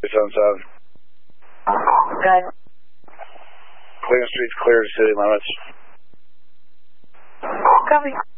7-7. Okay. Cleveland Street's clear to city limits. Copy.